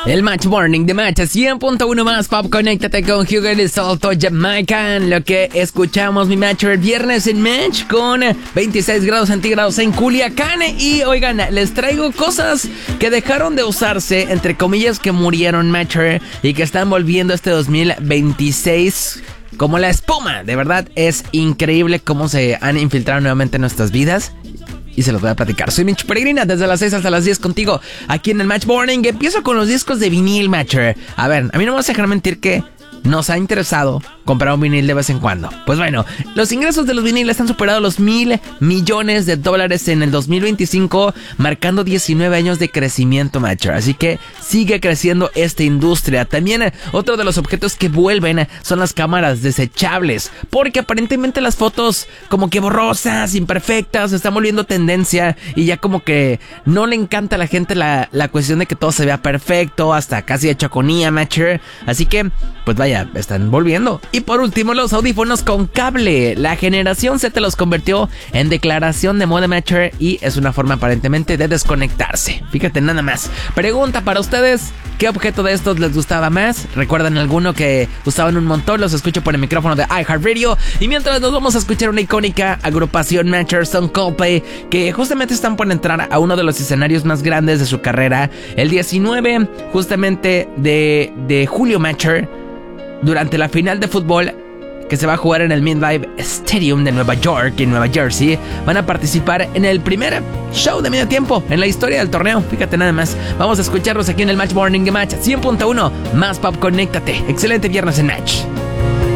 El Match Morning de Match 100.1 más Pop. Conéctate con Hugo de Salto, Jamaica. Lo que escuchamos, mi Matcher, viernes en Match con 26 grados centígrados en Culiacán. Y oigan, les traigo cosas que dejaron de usarse, entre comillas, que murieron, Matcher, y que están volviendo este 2026 como la espuma. De verdad es increíble cómo se han infiltrado nuevamente en nuestras vidas. Y se los voy a platicar. Soy Mitch Peregrina, desde las 6 hasta las 10 contigo, aquí en el Match Morning. Empiezo con los discos de vinil, Matcher. A ver, a mí no me vas a dejar mentir que nos ha interesado comprar un vinil de vez en cuando. Pues bueno, los ingresos de los viniles han superado los $1,000 millones en el 2025, marcando 19 años de crecimiento, Matcher. Así que sigue creciendo esta industria. También otro de los objetos que vuelven son las cámaras desechables, porque aparentemente las fotos como que borrosas, imperfectas, se están volviendo tendencia, y ya como que no le encanta a la gente la cuestión de que todo se vea perfecto, hasta casi hecho con IA, Matcher. Así que, pues vaya, están volviendo. Y por último, los audífonos con cable. La generación Z los convirtió en declaración de moda, Matcher, y es una forma aparentemente de desconectarse. Fíjate nada más. Pregunta para ustedes: ¿qué objeto de estos les gustaba más? ¿Recuerdan alguno que usaban un montón? Los escucho por el micrófono de iHeartRadio. Y mientras nos vamos a escuchar una icónica agrupación, Matcher, son Coldplay, que justamente están por entrar a uno de los escenarios más grandes de su carrera. El 19 justamente de julio, Matcher, durante la final de fútbol que se va a jugar en el MetLife Stadium de Nueva York y Nueva Jersey, van a participar en el primer show de medio tiempo en la historia del torneo. Fíjate nada más. Vamos a escucharlos aquí en el Match Morning de Match 100.1 más Pop. Conéctate. Excelente viernes en Match.